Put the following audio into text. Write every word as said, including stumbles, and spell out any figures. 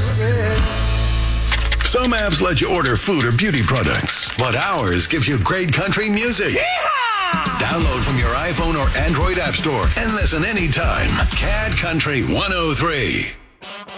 Some apps let you order food or beauty products, but ours gives you great country music. Yeehaw! Download from your iPhone or Android app store and listen anytime. Cat Country one oh three.